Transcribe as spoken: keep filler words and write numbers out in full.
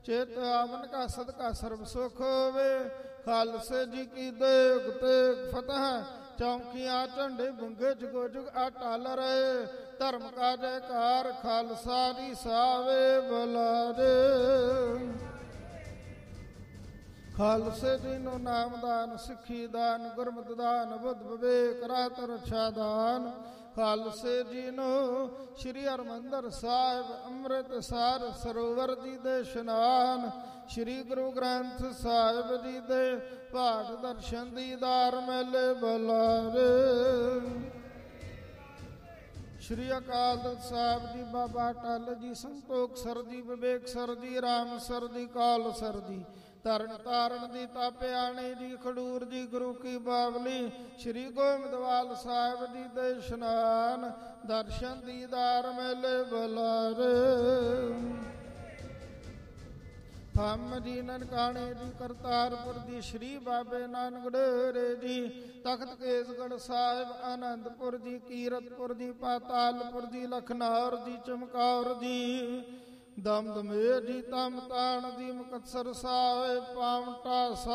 ਚੇਤ ਆਵਨ ਕਾ ਸਦਕਾ ਸਰਬ ਸੁਖ ਹੋਵੇ। ਖਾਲਸੇ ਜੀ ਕੀ ਦੇਗ ਤੇਗ ਫਤਿਹ, ਚੌਂਕੀਆਂ ਝੰਡੇ ਬੁੰਗੇ ਜੁਗੋ ਜੁਗ ਅਟਲ ਰਹੇ। ਧਰਮ ਕਾ ਜੈਕਾਰ ਖਾਲਸਾ ਦੀ ਸਾਵੇ ਬੁਲਾਰੇ। ਖਾਲਸੇ ਜੀ ਨੂੰ ਨਾਮਦਾਨ, ਸਿੱਖੀ ਦਾਨ, ਗੁਰਮਤਿ ਦਾਨ, ਬੁੱਧ ਵਿਵੇਕ ਰਾਤ ਰਛਾ ਦਾਨ। ਖਾਲਸੇ ਜੀ ਨੂੰ ਸ਼੍ਰੀ ਹਰਿਮੰਦਰ ਸਾਹਿਬ ਅੰਮ੍ਰਿਤਸਰ ਸਰੋਵਰ ਜੀ ਦੇ ਇਸ਼ਨਾਨ, ਸ਼੍ਰੀ ਗੁਰੂ ਗ੍ਰੰਥ ਸਾਹਿਬ ਜੀ ਦੇ ਪਾਠ ਦਰਸ਼ਨ ਦੀਦਾਰ ਮੇਲੇ ਬੁਲਾਰੇ। ਸ਼੍ਰੀ ਅਕਾਲ ਤਖਤ ਸਾਹਿਬ ਜੀ, ਬਾਬਾ ਅਟਲ ਜੀ, ਸੰਤੋਖ ਸਰ ਜੀ, ਵਿਵੇਕ ਸਰ ਜੀ, ਰਾਮ ਸਰ ਜੀ, ਕਾਲ ਸਰ ਜੀ, ਤਰਨ ਤਾਰਨ ਦੀ ਤਾਪਿਆਣੀ ਜੀ, ਖਡੂਰ ਜੀ, ਗੁਰੂ ਕੀ ਬਾਵਲੀ, ਸ਼੍ਰੀ ਗੋਬਿੰਦਵਾਲ ਸਾਹਿਬ ਜੀ ਦੇ ਇਸ਼ਨਾਨ, ਦਰਸ਼ਨ ਦੀਦਾਰ ਮੇਲੇ ਬੁਲਾਰੇ। ਥੰਮ ਜੀ, ਨਨਕਾਣੇ ਜੀ, ਕਰਤਾਰਪੁਰ ਜੀ, ਸ਼੍ਰੀ ਬਾਬੇ ਨਾਨਕ ਡੇਰੇ ਜੀ, ਤਖਤ ਕੇਸਗੜ੍ਹ ਸਾਹਿਬ, ਆਨੰਦਪੁਰ ਜੀ, ਕੀਰਤਪੁਰ ਜੀ, ਪਾਤਾਲਪੁਰ ਜੀ, ਲਖਨੌਰ ਜੀ, ਚਮਕੌਰ ਜੀ, ਦਮਦਮੇ ਜੀ, ਤਮ ਤਾਣ ਜੀ, ਮੁਕਤਸਰ ਸਾਹਿਬ, ਪਾਵੰਟਾ ਸਾਹਿਬ।